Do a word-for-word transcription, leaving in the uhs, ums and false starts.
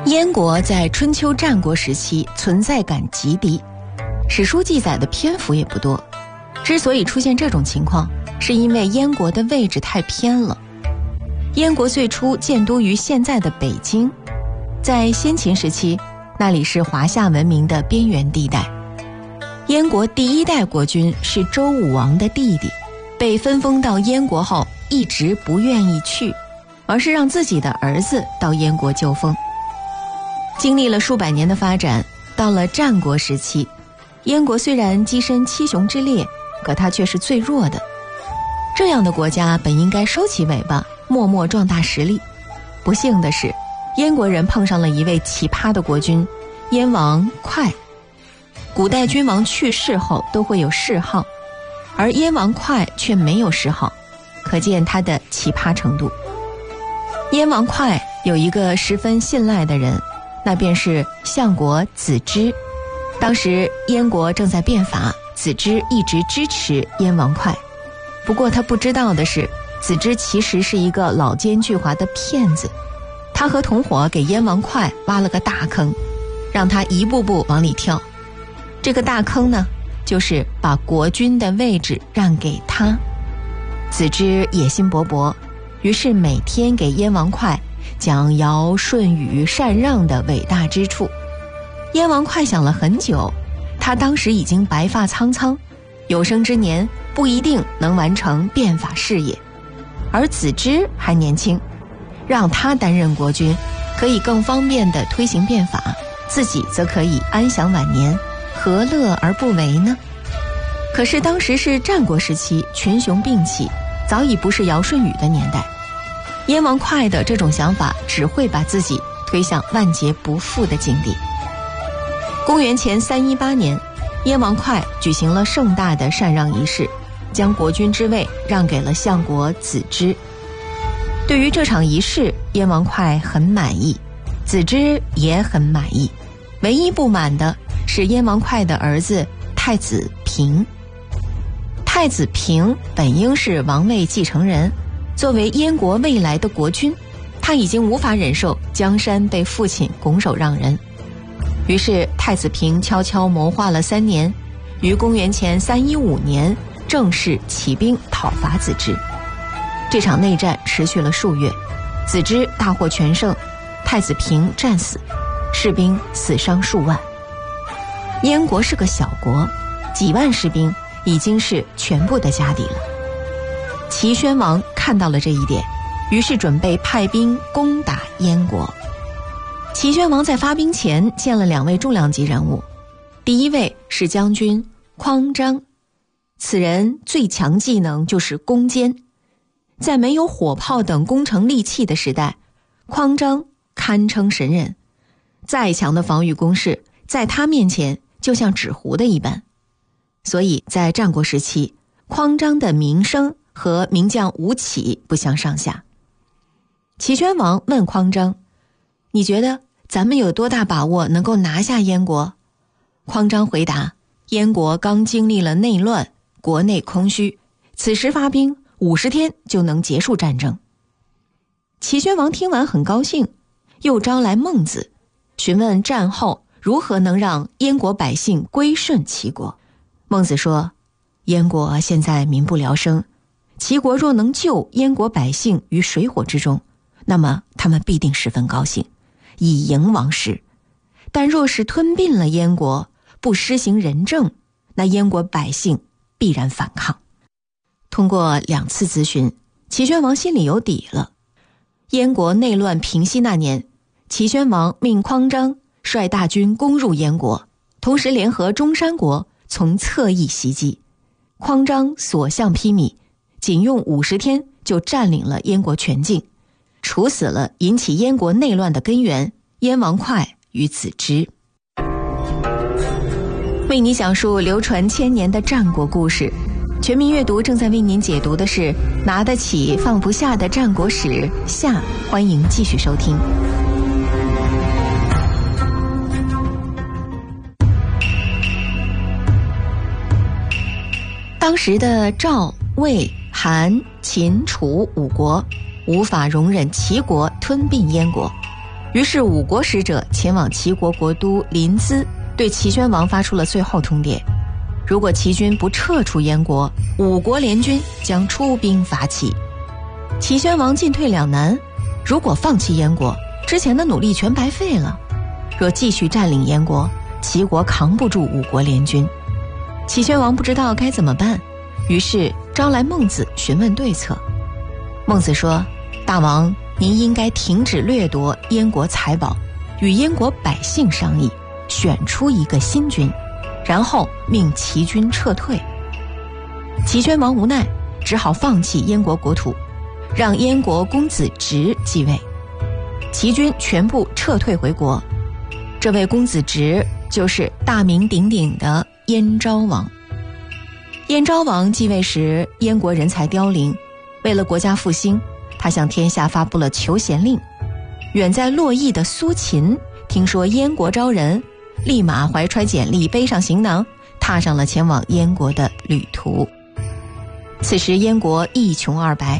燕国在春秋战国时期存在感极低，史书记载的篇幅也不多。之所以出现这种情况，是因为燕国的位置太偏了。燕国最初建都于现在的北京，在先秦时期，那里是华夏文明的边缘地带。燕国第一代国君是周武王的弟弟，被分封到燕国后一直不愿意去，而是让自己的儿子到燕国就封。经历了数百年的发展，到了战国时期，燕国虽然跻身七雄之列，可它却是最弱的。这样的国家本应该收起尾巴，默默壮大实力。不幸的是，燕国人碰上了一位奇葩的国君，燕王哙。古代君王去世后都会有谥号，而燕王哙却没有谥号，可见他的奇葩程度。燕王哙有一个十分信赖的人，那便是相国子之。当时燕国正在变法，子之一直支持燕王哙。不过他不知道的是，子之其实是一个老奸巨猾的骗子。他和同伙给燕王哙挖了个大坑，让他一步步往里跳。这个大坑呢，就是把国君的位置让给他。子之野心勃勃，于是每天给燕王哙讲尧舜禹禅让的伟大之处。燕王哙想了很久，他当时已经白发苍苍，有生之年不一定能完成变法事业，而子之还年轻，让他担任国君，可以更方便地推行变法，自己则可以安享晚年，何乐而不为呢？可是当时是战国时期，群雄并起，早已不是尧舜禹的年代。燕王哙的这种想法只会把自己推向万劫不复的境地。公元前三一八年，燕王哙举行了盛大的禅让仪式，将国君之位让给了相国子之。对于这场仪式，燕王哙很满意，子之也很满意，唯一不满的是燕王哙的儿子太子平。太子平本应是王位继承人，作为燕国未来的国君，他已经无法忍受江山被父亲拱手让人。于是太子平悄悄谋划了三年，于公元前三一五年正式起兵讨伐子之。这场内战持续了数月，子之大获全胜，太子平战死，士兵死伤数万。燕国是个小国，几万士兵已经是全部的家底了。齐宣王看到了这一点，于是准备派兵攻打燕国。齐宣王在发兵前见了两位重量级人物，第一位是将军匡章，此人最强技能就是攻坚。在没有火炮等攻城利器的时代，匡章堪称神人，再强的防御工事在他面前就像纸糊的一般。所以在战国时期，匡章的名声和名将吴起不相上下。齐宣王问匡章，你觉得咱们有多大把握能够拿下燕国？匡章回答，燕国刚经历了内乱，国内空虚，此时发兵五十天就能结束战争。齐宣王听完很高兴，又招来孟子，询问战后如何能让燕国百姓归顺齐国。孟子说，燕国现在民不聊生，齐国若能救燕国百姓于水火之中，那么他们必定十分高兴，以迎王室。但若是吞并了燕国，不施行仁政，那燕国百姓必然反抗。通过两次咨询，齐宣王心里有底了。燕国内乱平息那年，齐宣王命匡章率大军攻入燕国，同时联合中山国从侧翼袭击。匡章所向披靡，仅用五十天就占领了燕国全境，处死了引起燕国内乱的根源燕王哙与子之。为你讲述流传千年的战国故事，全民阅读正在为您解读的是拿得起放不下的战国史下，欢迎继续收听。当时的赵、魏、韩、秦、楚五国无法容忍齐国吞并燕国， 于是五国使者前往齐国国都临淄，对齐宣王发出了最后通牒：如果齐军不撤出燕国，五国联军将出兵伐齐。齐宣王进退两难，如果放弃燕国，之前的努力全白费了；若继续占领燕国，齐国扛不住五国联军。齐宣王不知道该怎么办，于是招来孟子询问对策。孟子说：大王，您应该停止掠夺燕国财宝，与燕国百姓商议，选出一个新君，然后命齐军撤退。齐宣王无奈，只好放弃燕国国土，让燕国公子直继位。齐军全部撤退回国。这位公子直就是大名鼎鼎的燕昭王。燕昭王继位时，燕国人才凋零，为了国家复兴，他向天下发布了求贤令。远在洛邑的苏秦听说燕国招人，立马怀揣简历，背上行囊，踏上了前往燕国的旅途。此时燕国一穷二白，